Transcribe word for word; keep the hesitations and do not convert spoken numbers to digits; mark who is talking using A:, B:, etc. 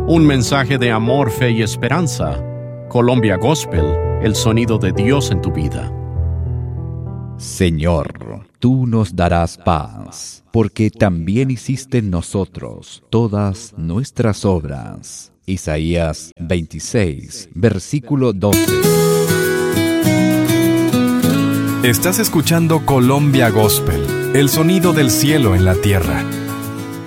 A: Un mensaje de amor, fe y esperanza. Colombia Gospel, el sonido de Dios en tu vida.
B: Señor, tú nos darás paz, porque también hiciste en nosotros todas nuestras obras. Isaías veintiséis, versículo doce.
C: Estás escuchando Colombia Gospel, el sonido del cielo en la tierra.